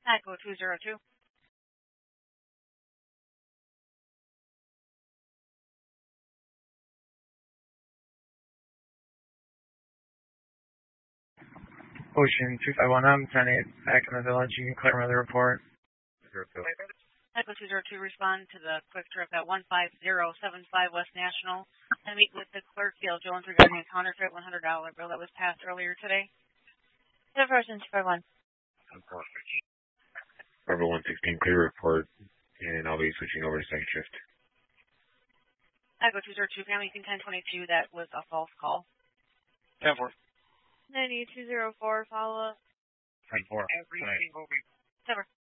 Echo 202. Ocean 251, I'm sending it back in the village. You can clear my report. Echo 202, respond to the quick trip at 15075 West National and meet with the clerk, Gail Jones, regarding a counterfeit $100 bill that was passed earlier today. Diversion 251. Bravo 116, clear report, and I'll be switching over to second shift. Echo 202, family 1022, that was a false call. 10-4. 9204, follow up. 10-4. Never.